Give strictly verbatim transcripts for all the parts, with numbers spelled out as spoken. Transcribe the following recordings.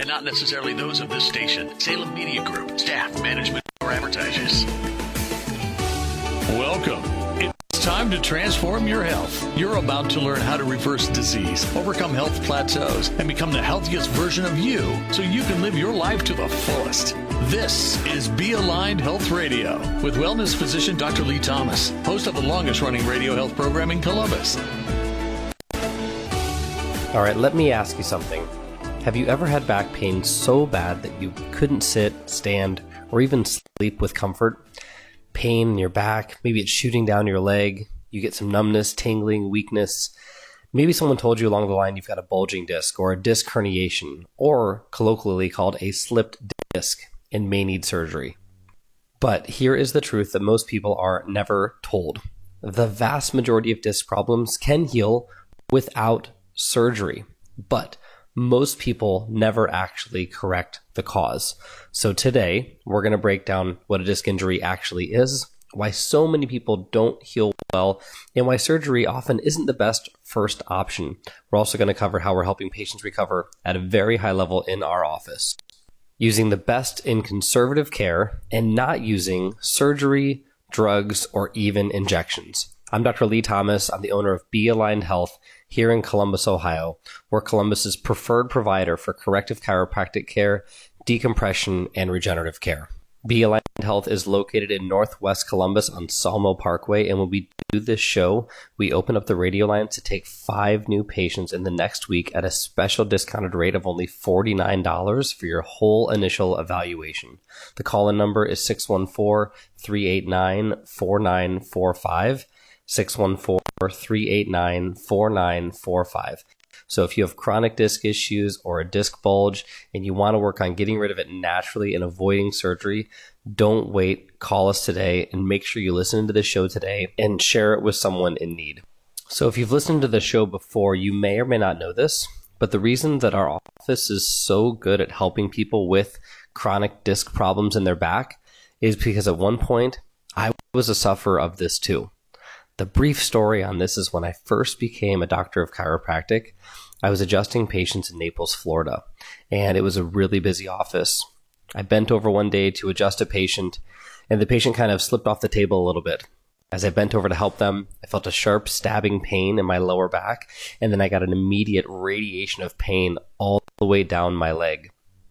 and not necessarily those of this station, Salem Media Group, staff, management, or advertisers. Welcome. It's time to transform your health. You're about to learn how to reverse disease, overcome health plateaus, and become the healthiest version of you so you can live your life to the fullest. This is Be Aligned Health Radio with wellness physician Doctor Lee Thomas, host of the longest running radio health program in Columbus. All right, let me ask you something. Have you ever had back pain so bad that you couldn't sit, stand, or even sleep with comfort? Pain in your back, maybe it's shooting down your leg, you get some numbness, tingling, weakness. Maybe someone told you along the line you've got a bulging disc or a disc herniation, or colloquially called a slipped disc and may need surgery. But here is the truth that most people are never told. The vast majority of disc problems can heal without surgery, but most people never actually correct the cause. So today, we're going to break down what a disc injury actually is, why so many people don't heal well, and why surgery often isn't the best first option. We're also going to cover how we're helping patients recover at a very high level in our office, using the best in conservative care and not using surgery, drugs, or even injections. I'm Doctor Lee Thomas. I'm the owner of Be Aligned Health here in Columbus, Ohio. We're Columbus's preferred provider for corrective chiropractic care, decompression, and regenerative care. Be Aligned Health is located in Northwest Columbus on Sawmill Parkway, and when we do this show, we open up the radio lines to take five new patients in the next week at a special discounted rate of only forty-nine dollars for your whole initial evaluation. The call-in number is six one four, three eight nine, four nine four five. six one four, three eight nine, four nine four five. So if you have chronic disc issues or a disc bulge and you want to work on getting rid of it naturally and avoiding surgery, don't wait. Call us today and make sure you listen to the show today and share it with someone in need. So if you've listened to the show before, you may or may not know this, but the reason that our office is so good at helping people with chronic disc problems in their back is because at one point I was a sufferer of this too. The brief story on this is when I first became a doctor of chiropractic, I was adjusting patients in Naples, Florida, and it was a really busy office. I bent over one day to adjust a patient, and the patient kind of slipped off the table a little bit. As I bent over to help them, I felt a sharp stabbing pain in my lower back, and then I got an immediate radiation of pain all the way down my leg.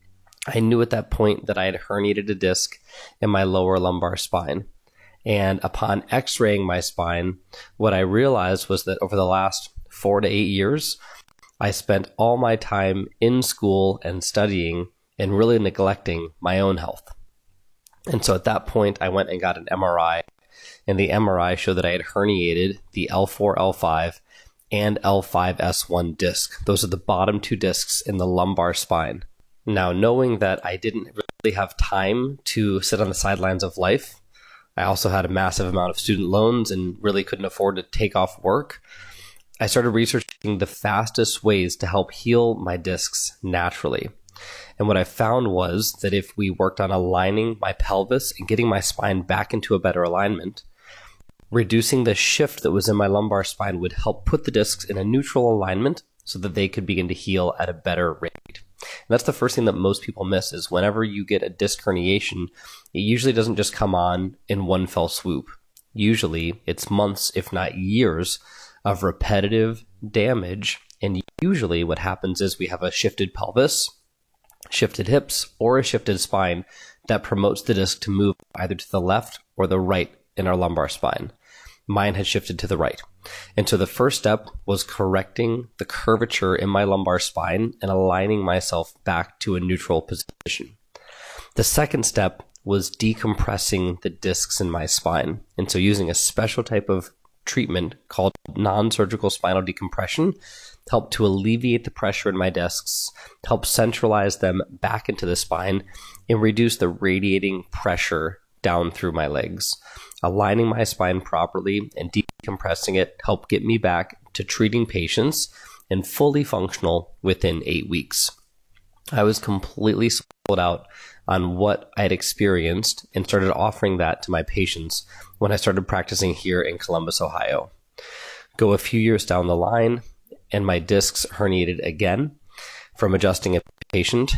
I knew at that point that I had herniated a disc in my lower lumbar spine. And upon x-raying my spine, what I realized was that over the last four to eight years, I spent all my time in school and studying and really neglecting my own health. And so at that point, I went and got an M R I, and the M R I showed that I had herniated the L four L five and L five S one disc. Those are the bottom two discs in the lumbar spine. Now, knowing that I didn't really have time to sit on the sidelines of life, I also had a massive amount of student loans and really couldn't afford to take off work. I started researching the fastest ways to help heal my discs naturally. And what I found was that if we worked on aligning my pelvis and getting my spine back into a better alignment, reducing the shift that was in my lumbar spine would help put the discs in a neutral alignment so that they could begin to heal at a better rate. And that's the first thing that most people miss is whenever you get a disc herniation, it usually doesn't just come on in one fell swoop. Usually it's months, if not years, of repetitive damage. And usually what happens is we have a shifted pelvis, shifted hips, or a shifted spine that promotes the disc to move either to the left or the right in our lumbar spine. Mine had shifted to the right. And so the first step was correcting the curvature in my lumbar spine and aligning myself back to a neutral position. The second step was decompressing the discs in my spine. And so using a special type of treatment called non-surgical spinal decompression helped to alleviate the pressure in my discs, help centralize them back into the spine, and reduce the radiating pressure down through my legs. Aligning my spine properly and decompressing it helped get me back to treating patients and fully functional within eight weeks. I was completely sold out on what I had experienced and started offering that to my patients when I started practicing here in Columbus, Ohio. Go a few years down the line, and my discs herniated again from adjusting a patient.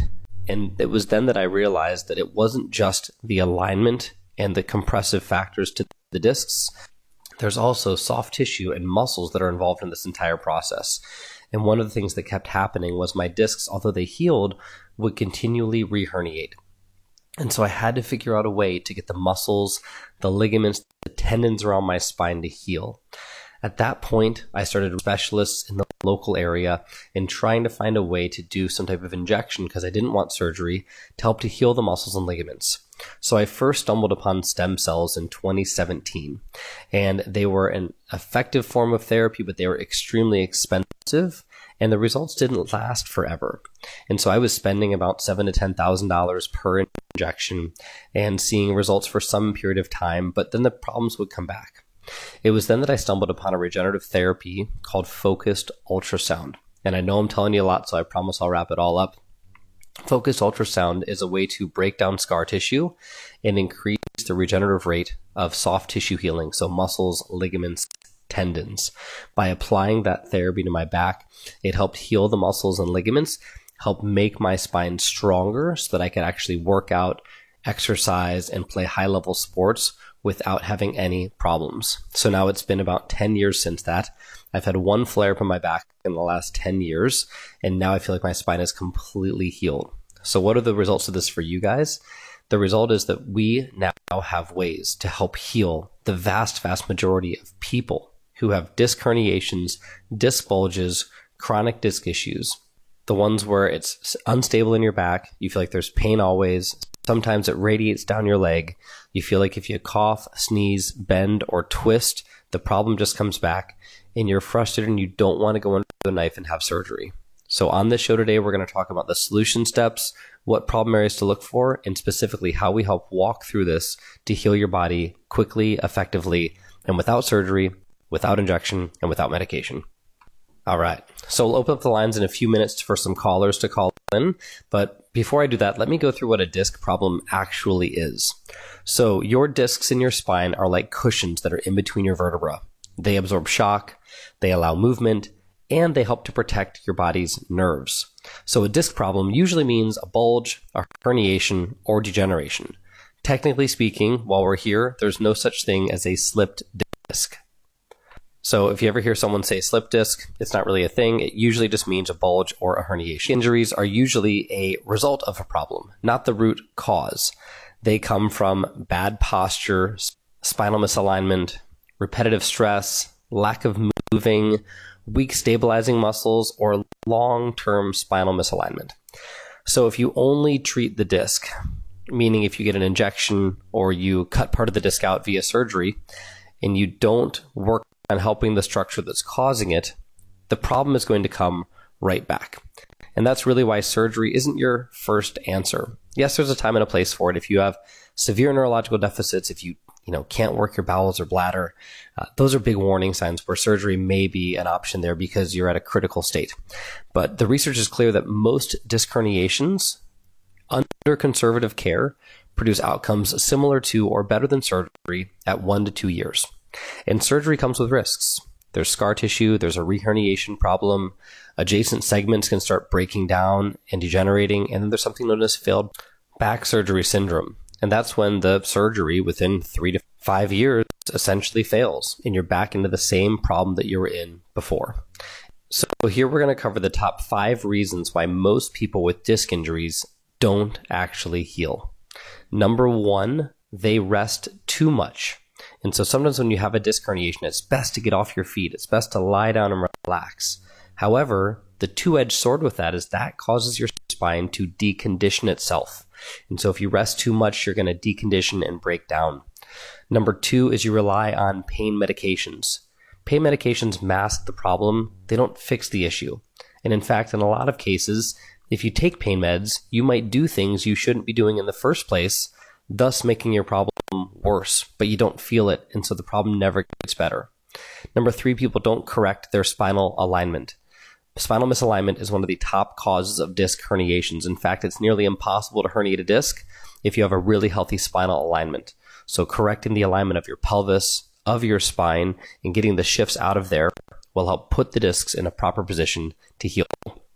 And it was then that I realized that it wasn't just the alignment and the compressive factors to the discs. There's also soft tissue and muscles that are involved in this entire process. And one of the things that kept happening was my discs, although they healed, would continually re-herniate. And so I had to figure out a way to get the muscles, the ligaments, the tendons around my spine to heal. At that point, I started with specialists in the local area and trying to find a way to do some type of injection because I didn't want surgery to help to heal the muscles and ligaments. So I first stumbled upon stem cells in twenty seventeen, and they were an effective form of therapy, but they were extremely expensive, and the results didn't last forever. And so I was spending about seven to ten thousand dollars per injection and seeing results for some period of time, but then the problems would come back. It was then that I stumbled upon a regenerative therapy called focused ultrasound. And I know I'm telling you a lot, so I promise I'll wrap it all up. Focused ultrasound is a way to break down scar tissue and increase the regenerative rate of soft tissue healing, so muscles, ligaments, tendons. By applying that therapy to my back, it helped heal the muscles and ligaments, helped make my spine stronger so that I could actually work out, exercise, and play high-level sports without having any problems. So now it's been about ten years since that. I've had one flare-up in my back in the last ten years, and now I feel like my spine is completely healed. So what are the results of this for you guys? The result is that we now have ways to help heal the vast, vast majority of people who have disc herniations, disc bulges, chronic disc issues, the ones where it's unstable in your back, you feel like there's pain always, sometimes it radiates down your leg, you feel like if you cough, sneeze, bend, or twist, the problem just comes back, and you're frustrated and you don't want to go under the knife and have surgery. So on this show today, we're going to talk about the solution steps, what problem areas to look for, and specifically how we help walk through this to heal your body quickly, effectively, and without surgery, without injection, and without medication. All right. So we'll open up the lines in a few minutes for some callers to call in. But before I do that, let me go through what a disc problem actually is. So your discs in your spine are like cushions that are in between your vertebra. They absorb shock, they allow movement, and they help to protect your body's nerves. So a disc problem usually means a bulge, a herniation, or degeneration. Technically speaking, while we're here, there's no such thing as a slipped disc. So if you ever hear someone say slip disc, it's not really a thing. It usually just means a bulge or a herniation. Injuries are usually a result of a problem, not the root cause. They come from bad posture, spinal misalignment, repetitive stress, lack of moving, weak stabilizing muscles, or long-term spinal misalignment. So if you only treat the disc, meaning if you get an injection or you cut part of the disc out via surgery, and you don't work on helping the structure that's causing it, the problem is going to come right back. And that's really why surgery isn't your first answer. Yes, there's a time and a place for it. If you have severe neurological deficits, if you you know can't work your bowels or bladder, uh, those are big warning signs where surgery may be an option there because you're at a critical state. But the research is clear that most disc herniations under conservative care produce outcomes similar to or better than surgery at one to two years. And surgery comes with risks. There's scar tissue, there's a reherniation problem, adjacent segments can start breaking down and degenerating, and then there's something known as failed back surgery syndrome. And that's when the surgery within three to five years essentially fails, and you're back into the same problem that you were in before. So here we're going to cover the top five reasons why most people with disc injuries don't actually heal. Number one, they rest too much. And so sometimes when you have a disc herniation, it's best to get off your feet. It's best to lie down and relax. However, the two-edged sword with that is that causes your spine to decondition itself. And so if you rest too much, you're going to decondition and break down. Number two is you rely on pain medications. Pain medications mask the problem. They don't fix the issue. And in fact, in a lot of cases, if you take pain meds, you might do things you shouldn't be doing in the first place, thus making your problem worse, but you don't feel it, and so the problem never gets better. Number three, people don't correct their spinal alignment. Spinal misalignment is one of the top causes of disc herniations. In fact, it's nearly impossible to herniate a disc if you have a really healthy spinal alignment. So correcting the alignment of your pelvis, of your spine, and getting the shifts out of there will help put the discs in a proper position to heal.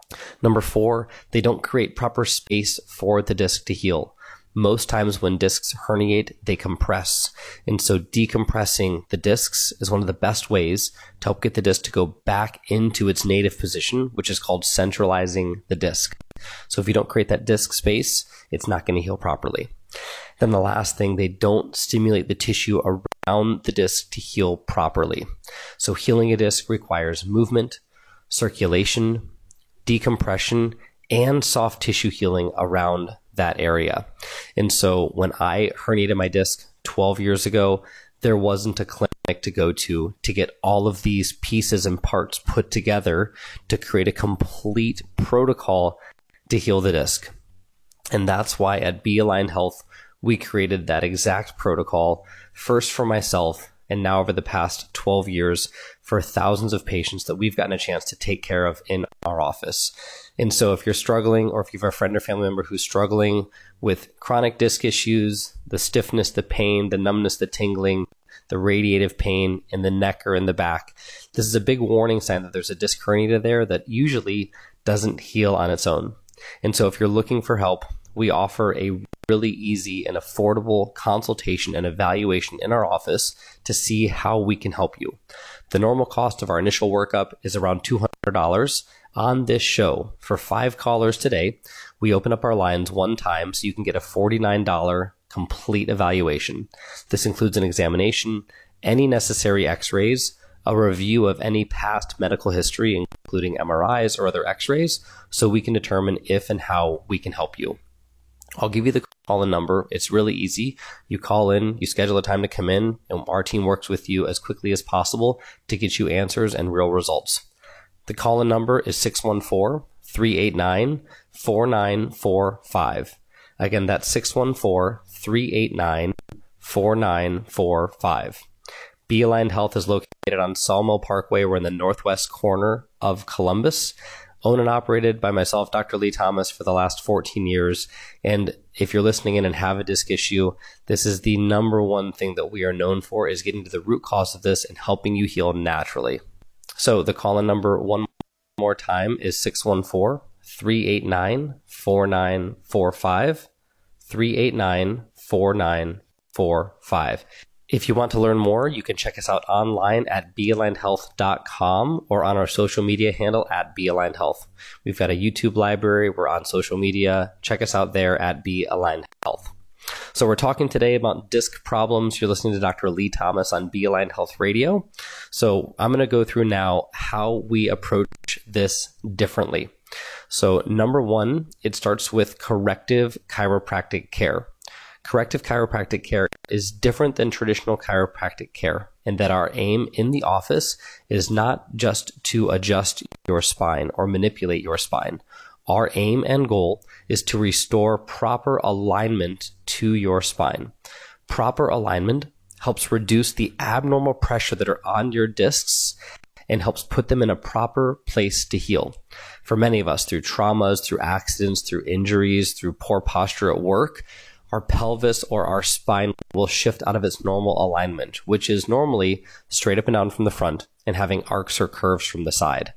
Number four, they don't create proper space for the disc to heal. Most times when discs herniate, they compress. And so decompressing the discs is one of the best ways to help get the disc to go back into its native position, which is called centralizing the disc. So if you don't create that disc space, it's not going to heal properly. Then the last thing, they don't stimulate the tissue around the disc to heal properly. So healing a disc requires movement, circulation, decompression, and soft tissue healing around that area. And so when I herniated my disc twelve years ago, there wasn't a clinic to go to to get all of these pieces and parts put together to create a complete protocol to heal the disc. And that's why at Be Aligned Health, we created that exact protocol, first for myself, and now over the past twelve years for thousands of patients that we've gotten a chance to take care of in our office. And so if you're struggling, or if you have a friend or family member who's struggling with chronic disc issues, the stiffness, the pain, the numbness, the tingling, the radiative pain in the neck or in the back, this is a big warning sign that there's a disc hernia there that usually doesn't heal on its own. And so if you're looking for help, we offer a really easy and affordable consultation and evaluation in our office to see how we can help you. The normal cost of our initial workup is around two hundred dollars. On this show, for five callers today, we open up our lines one time so you can get a forty-nine dollars complete evaluation. This includes an examination, any necessary x-rays, a review of any past medical history, including M R Is or other x-rays, so we can determine if and how we can help you. I'll give you the call-in number. It's really easy. You call in, you schedule a time to come in, and our team works with you as quickly as possible to get you answers and real results. The call-in number is six one four, three eight nine, four nine four five. Again, that's six one four, three eight nine, four nine four five. Be Aligned Health is located on Sawmill Parkway. We're in the northwest corner of Columbus. Owned and operated by myself, Doctor Lee Thomas, for the last fourteen years. And if you're listening in and have a disc issue, this is the number one thing that we are known for, is getting to the root cause of this and helping you heal naturally. So the call-in number one more time is six one four, three eight nine, four nine four five, three eight nine, four nine four five. If you want to learn more, you can check us out online at be aligned health dot com or on our social media handle at bealignedhealth. We've got a YouTube library. We're on social media. Check us out there at Be Aligned Health. So we're talking today about disc problems. You're listening to Doctor Lee Thomas on Be Aligned Health Radio. So I'm going to go through now how we approach this differently. So number one, it starts with corrective chiropractic care. Corrective chiropractic care is different than traditional chiropractic care in that our aim in the office is not just to adjust your spine or manipulate your spine. Our aim and goal is to restore proper alignment to your spine. Proper alignment helps reduce the abnormal pressure that are on your discs and helps put them in a proper place to heal. For many of us, through traumas, through accidents, through injuries, through poor posture at work, our pelvis or our spine will shift out of its normal alignment, which is normally straight up and down from the front and having arcs or curves from the side.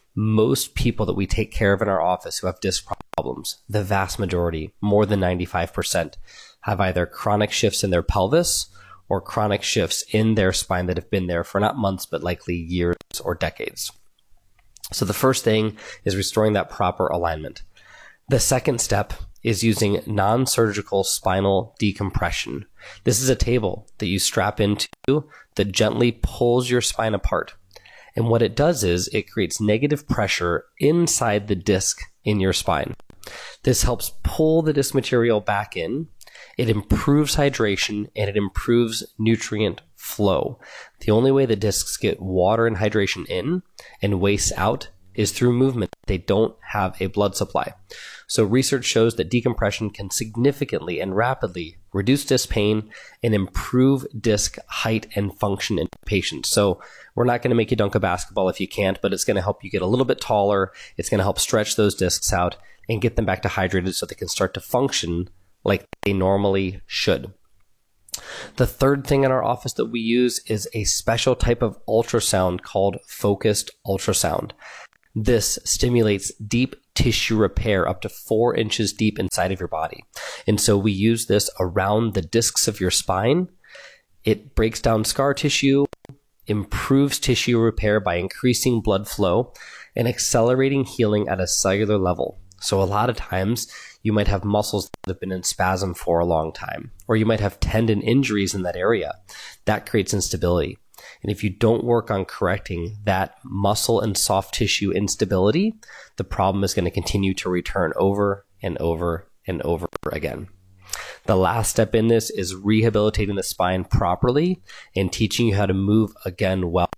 Most people that we take care of in our office who have disc problems, the vast majority, more than ninety-five percent, have either chronic shifts in their pelvis or chronic shifts in their spine that have been there for not months, but likely years or decades. So the first thing is restoring that proper alignment. The second step is using non-surgical spinal decompression. This is a table that you strap into that gently pulls your spine apart. And what it does is it creates negative pressure inside the disc in your spine. This helps pull the disc material back in. It improves hydration and it improves nutrient flow. The only way the discs get water and hydration in and waste out is through movement. They don't have a blood supply. So research shows that decompression can significantly and rapidly reduce disc pain and improve disc height and function in patients. So we're not going to make you dunk a basketball if you can't, but it's going to help you get a little bit taller. It's going to help stretch those discs out and get them back to hydrated so they can start to function like they normally should. The third thing in our office that we use is a special type of ultrasound called focused ultrasound. This stimulates deep tissue repair up to four inches deep inside of your body. And so we use this around the discs of your spine. It breaks down scar tissue, improves tissue repair by increasing blood flow, and accelerating healing at a cellular level. So a lot of times you might have muscles that have been in spasm for a long time, or you might have tendon injuries in that area. That creates instability. And if you don't work on correcting that muscle and soft tissue instability, the problem is going to continue to return over and over and over again. The last step in this is rehabilitating the spine properly and teaching you how to move again well.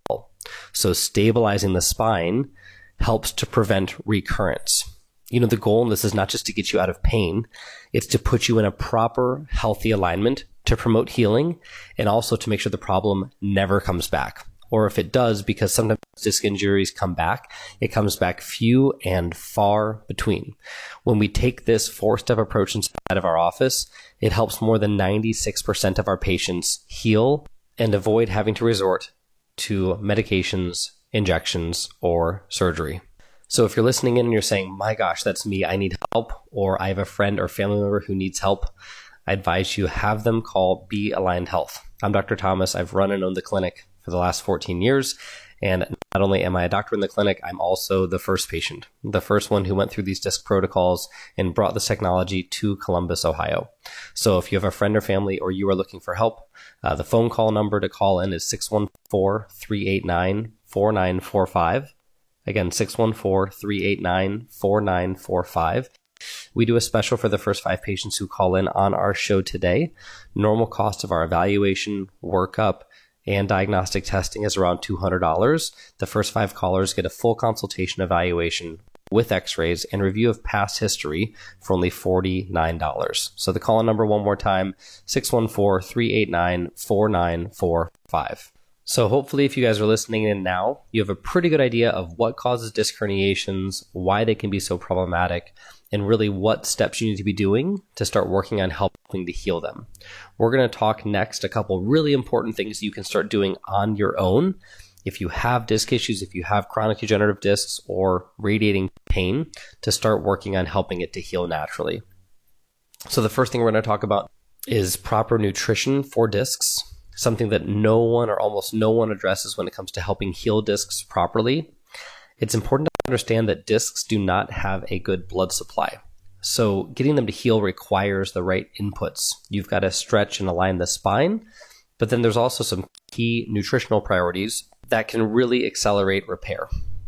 So stabilizing the spine helps to prevent recurrence. You know, the goal in this is not just to get you out of pain, it's to put you in a proper, healthy alignment to promote healing and also to make sure the problem never comes back. Or if it does, because sometimes disc injuries come back, it comes back few and far between. When we take this four-step approach inside of our office, it helps more than ninety-six percent of our patients heal and avoid having to resort to medications, injections, or surgery. So if you're listening in and you're saying, my gosh, that's me, I need help, or I have a friend or family member who needs help, I advise you have them call Be Aligned Health. I'm Doctor Thomas. I've run and owned the clinic for the last fourteen years. And not only am I a doctor in the clinic, I'm also the first patient, the first one who went through these disc protocols and brought this technology to Columbus, Ohio. So if you have a friend or family or you are looking for help, uh, the phone call number to call in is six one four, three eight nine, four nine four five. Again, six one four, three eight nine, four nine four five. We do a special for the first five patients who call in on our show today. Normal cost of our evaluation, workup, and diagnostic testing is around two hundred dollars. The first five callers get a full consultation evaluation with x-rays and review of past history for only forty-nine dollars. So the call number one more time, six one four, three eight nine, four nine four five. So hopefully if you guys are listening in now, you have a pretty good idea of what causes disc herniations, why they can be so problematic, and really what steps you need to be doing to start working on helping to heal them. We're going to talk next a couple really important things you can start doing on your own if you have disc issues, if you have chronic degenerative discs or radiating pain, to start working on helping it to heal naturally. So the first thing we're going to talk about is proper nutrition for discs, something that no one or almost no one addresses when it comes to helping heal discs properly. It's important to understand that discs do not have a good blood supply. So getting them to heal requires the right inputs. You've got to stretch and align the spine, but then there's also some key nutritional priorities that can really accelerate repair.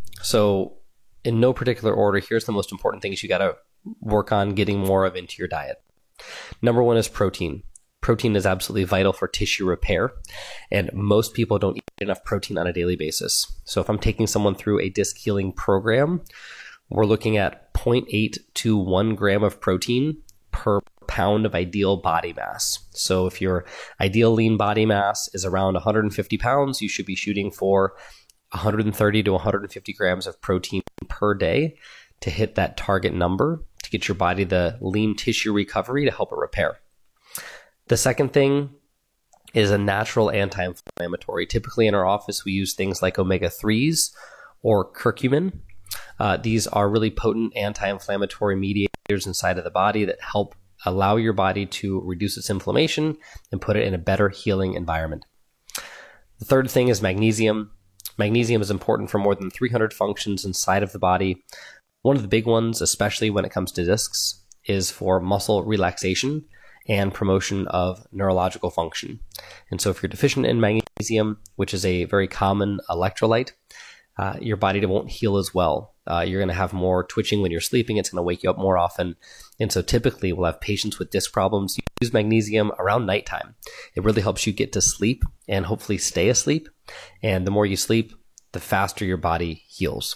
So in no particular order, here's the most important things you got to work on getting more of into your diet. Number one is protein. Protein is absolutely vital for tissue repair, and most people don't eat enough protein on a daily basis. So if I'm taking someone through a disc healing program, we're looking at zero point eight to one gram of protein per pound of ideal body mass. So if your ideal lean body mass is around one hundred fifty pounds, you should be shooting for one hundred thirty to one hundred fifty grams of protein per day to hit that target number to get your body the lean tissue recovery to help it repair. The second thing is a natural anti-inflammatory. Typically in our office, we use things like omega threes or curcumin. Uh, these are really potent anti-inflammatory mediators inside of the body that help allow your body to reduce its inflammation and put it in a better healing environment. The third thing is magnesium. Magnesium is important for more than three hundred functions inside of the body. One of the big ones, especially when it comes to discs, is for muscle relaxation and promotion of neurological function. And so if you're deficient in magnesium, which is a very common electrolyte, uh, your body won't heal as well. Uh, you're going to have more twitching when you're sleeping. It's going to wake you up more often. And so typically we'll have patients with disc problems use magnesium around nighttime. It really helps you get to sleep and hopefully stay asleep. And the more you sleep, the faster your body heals.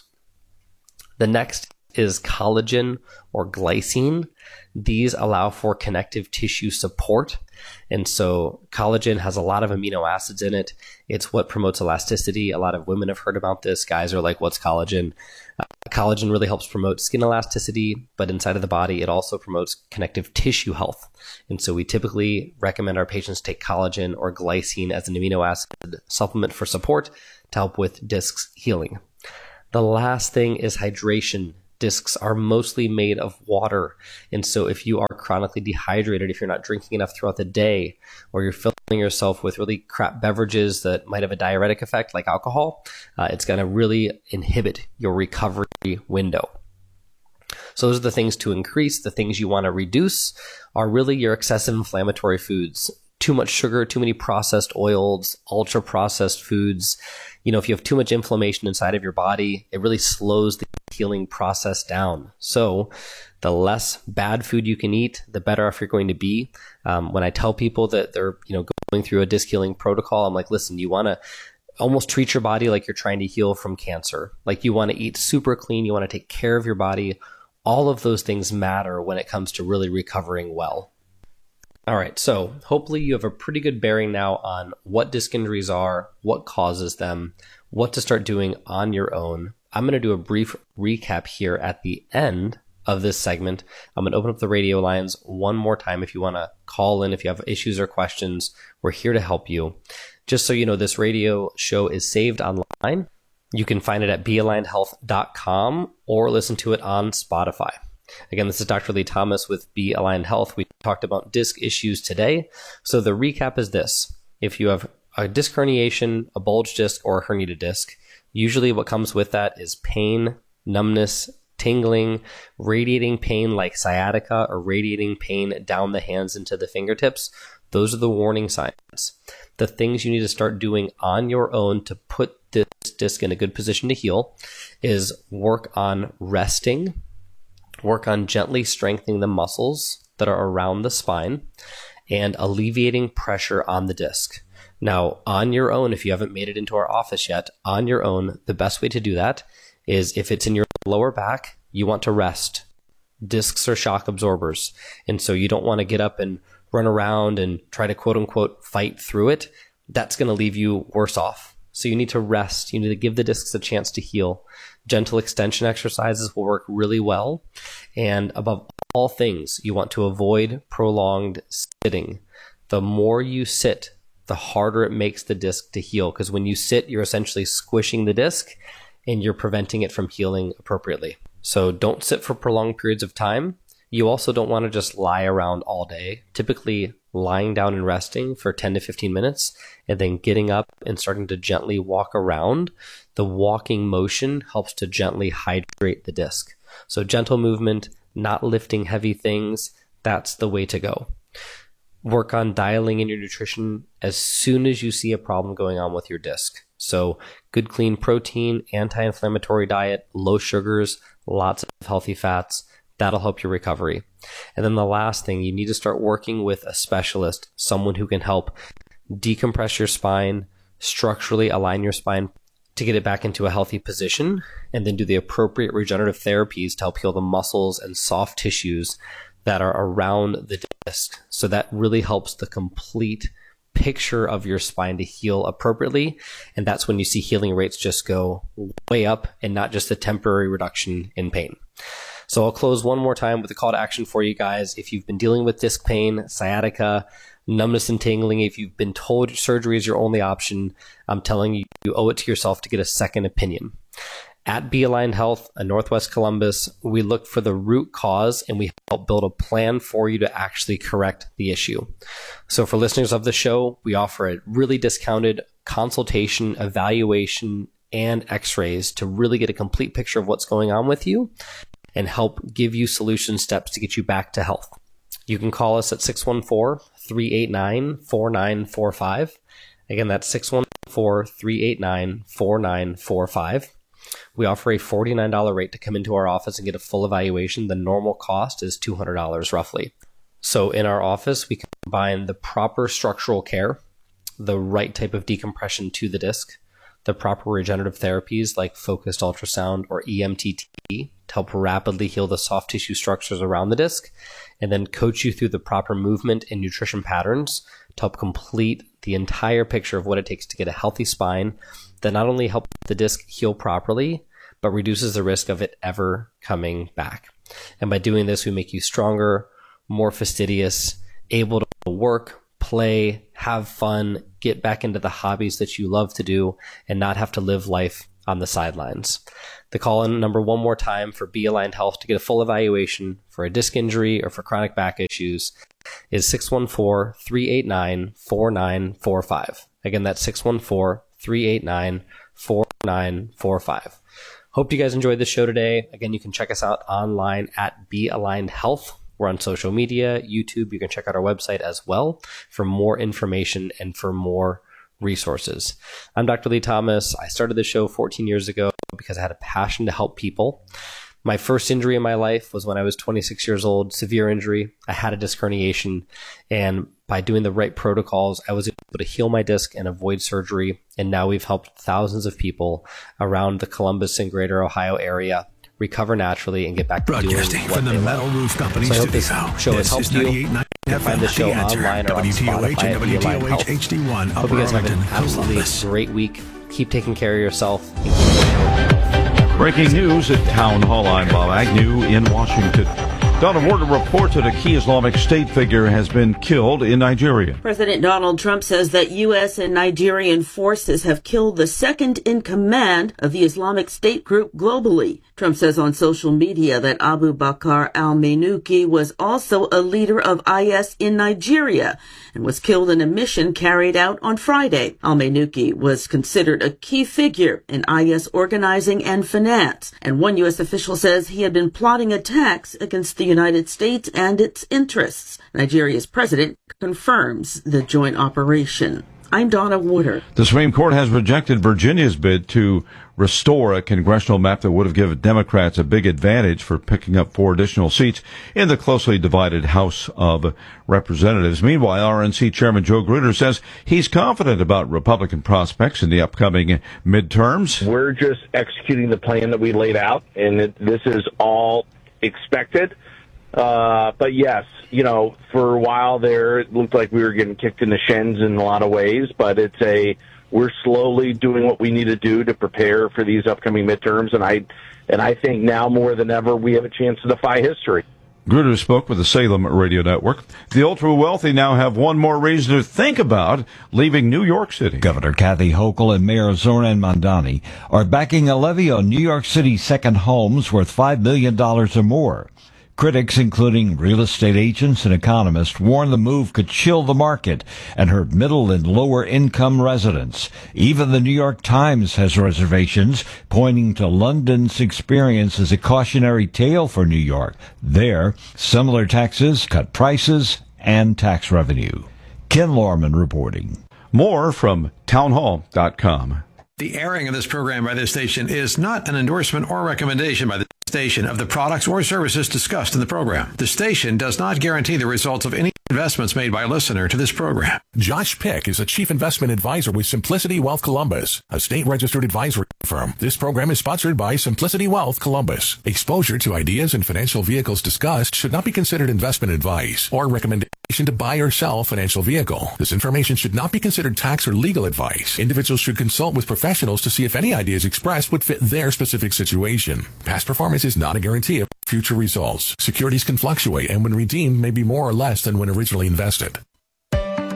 The next is collagen or glycine. These allow for connective tissue support. And so collagen has a lot of amino acids in it. It's what promotes elasticity. A lot of women have heard about this. Guys are like, what's collagen? Uh, collagen really helps promote skin elasticity, but inside of the body, it also promotes connective tissue health. And so we typically recommend our patients take collagen or glycine as an amino acid supplement for support to help with discs healing. The last thing is hydration. Discs are mostly made of water. And so if you are chronically dehydrated, if you're not drinking enough throughout the day, or you're filling yourself with really crap beverages that might have a diuretic effect like alcohol, uh, it's going to really inhibit your recovery window. So those are the things to increase. The things you want to reduce are really your excessive inflammatory foods. Too much sugar, too many processed oils, ultra processed foods. You know, if you have too much inflammation inside of your body, it really slows the healing process down. So the less bad food you can eat, the better off you're going to be. Um, when I tell people that they're, you know, going through a disc healing protocol, I'm like, listen, you want to almost treat your body like you're trying to heal from cancer. Like you want to eat super clean. You want to take care of your body. All of those things matter when it comes to really recovering well. All right, so hopefully you have a pretty good bearing now on what disc injuries are, what causes them, what to start doing on your own. I'm going to do a brief recap here at the end of this segment. I'm going to open up the radio lines one more time if you want to call in, if you have issues or questions. We're here to help you. Just so you know, this radio show is saved online. You can find it at be aligned health dot com or listen to it on Spotify. Again, this is Doctor Lee Thomas with Be Aligned Health. We talked about disc issues today. So the recap is this. If you have a disc herniation, a bulge disc, or a herniated disc, usually what comes with that is pain, numbness, tingling, radiating pain like sciatica, or radiating pain down the hands into the fingertips. Those are the warning signs. The things you need to start doing on your own to put this disc in a good position to heal is work on resting, work on gently strengthening the muscles that are around the spine, and alleviating pressure on the disc. Now, on your own, if you haven't made it into our office yet, on your own, the best way to do that is if it's in your lower back, you want to rest. Discs are shock absorbers. And so you don't want to get up and run around and try to quote unquote fight through it. That's going to leave you worse off. So you need to rest. You need to give the discs a chance to heal. Gentle extension exercises will work really well. And above all things, you want to avoid prolonged sitting. The more you sit, the harder it makes the disc to heal. Because when you sit, you're essentially squishing the disc and you're preventing it from healing appropriately. So don't sit for prolonged periods of time. You also don't want to just lie around all day. Typically, lying down and resting for ten to fifteen minutes and then getting up and starting to gently walk around. The walking motion helps to gently hydrate the disc. So gentle movement, not lifting heavy things, that's the way to go. Work on dialing in your nutrition as soon as you see a problem going on with your disc. So good clean protein, anti-inflammatory diet, low sugars, lots of healthy fats. That'll help your recovery. And then the last thing, you need to start working with a specialist, someone who can help decompress your spine, structurally align your spine to get it back into a healthy position, and then do the appropriate regenerative therapies to help heal the muscles and soft tissues that are around the disc. So that really helps the complete picture of your spine to heal appropriately. And that's when you see healing rates just go way up and not just a temporary reduction in pain. So I'll close one more time with a call to action for you guys. If you've been dealing with disc pain, sciatica, numbness and tingling, if you've been told surgery is your only option, I'm telling you, you owe it to yourself to get a second opinion. At Be Aligned Health in Northwest Columbus, we look for the root cause and we help build a plan for you to actually correct the issue. So for listeners of the show, we offer a really discounted consultation, evaluation, and x-rays to really get a complete picture of what's going on with you and help give you solution steps to get you back to health. You can call us at six one four, three eight nine, four nine four five. Again, that's six one four, three eight nine, four nine four five. We offer a forty-nine dollars rate to come into our office and get a full evaluation. The normal cost is two hundred dollars roughly. So in our office, we combine the proper structural care, the right type of decompression to the disc, the proper regenerative therapies like focused ultrasound or E M T T to help rapidly heal the soft tissue structures around the disc, and then coach you through the proper movement and nutrition patterns to help complete the entire picture of what it takes to get a healthy spine that not only helps the disc heal properly, but reduces the risk of it ever coming back. And by doing this, we make you stronger, more fastidious, able to work, play, have fun, get back into the hobbies that you love to do, and not have to live life on the sidelines. The call-in number one more time for Be Aligned Health to get a full evaluation for a disc injury or for chronic back issues is six one four, three eight nine, four nine four five. Again, that's six one four, three eight nine, four nine four five. Hope you guys enjoyed this show today. Again, you can check us out online at Be Aligned Health. We're on social media, YouTube. You can check out our website as well for more information and for more resources. I'm Doctor Lee Thomas. I started this show fourteen years ago because I had a passion to help people. My first injury in my life was when I was twenty-six years old, severe injury. I had a disc herniation, and by doing the right protocols, I was able to heal my disc and avoid surgery. And now we've helped thousands of people around the Columbus and greater Ohio area recover naturally and get back to doing what from the they Metal love. Roof Company so I hope this studio. show has helped you. You can find the show online or on Spotify at Be Aligned Health. H D one, Hope you guys have an absolutely Columbus. great week. Keep taking care of yourself. Breaking news at Town Hall. I'm Bob Agnew in Washington. Donald Warder reports that a key Islamic State figure has been killed in Nigeria. President Donald Trump says that U S and Nigerian forces have killed the second in command of the Islamic State group globally. Trump says on social media that Abu Bakr al-Manuki was also a leader of I S in Nigeria and was killed in a mission carried out on Friday. Al-Manuki was considered a key figure in I S organizing and finance, and one U S official says he had been plotting attacks against the United States and its interests. Nigeria's president confirms the joint operation. I'm Donna Warder. The Supreme Court has rejected Virginia's bid to restore a congressional map that would have given Democrats a big advantage for picking up four additional seats in the closely divided House of Representatives. Meanwhile, R N C Chairman Joe Gruder says he's confident about Republican prospects in the upcoming midterms. We're just executing the plan that we laid out, and it, this is all expected. Uh, but yes, you know, for a while there, it looked like we were getting kicked in the shins in a lot of ways, but it's a, we're slowly doing what we need to do to prepare for these upcoming midterms. And I, and I think now more than ever, we have a chance to defy history. Gruder spoke with the Salem Radio Network. The ultra-wealthy now have one more reason to think about leaving New York City. Governor Kathy Hochul and Mayor Zoran Mandani are backing a levy on New York City's second homes worth five million dollars or more. Critics, including real estate agents and economists, warn the move could chill the market and hurt middle and lower income residents. Even the New York Times has reservations, pointing to London's experience as a cautionary tale for New York. There, similar taxes cut prices and tax revenue. Ken Lorman reporting. More from townhall dot com. The airing of this program by this station is not an endorsement or recommendation by the station of the products or services discussed in the program. The station does not guarantee the results of any investments made by a listener to this program. Josh Pick is a chief investment advisor with Simplicity Wealth Columbus, a state-registered advisory firm. This program is sponsored by Simplicity Wealth Columbus. Exposure to ideas and financial vehicles discussed should not be considered investment advice or recommendation to buy or sell a financial vehicle. This information should not be considered tax or legal advice. Individuals should consult with professionals to see if any ideas expressed would fit their specific situation. Past performance is not a guarantee of future results. Securities can fluctuate and when redeemed may be more or less than when originally invested.